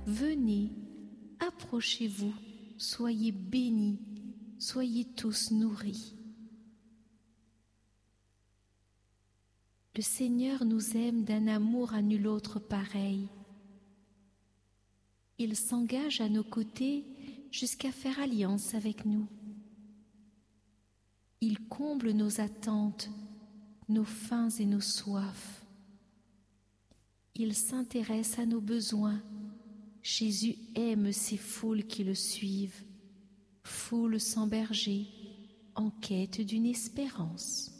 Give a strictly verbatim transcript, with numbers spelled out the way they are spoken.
venez, approchez-vous, soyez bénis, soyez tous nourris. Le Seigneur nous aime d'un amour à nul autre pareil. Il s'engage à nos côtés jusqu'à faire alliance avec nous. Il comble nos attentes, nos faims et nos soifs. Il s'intéresse à nos besoins. Jésus aime ces foules qui le suivent, foules sans berger, en quête d'une espérance.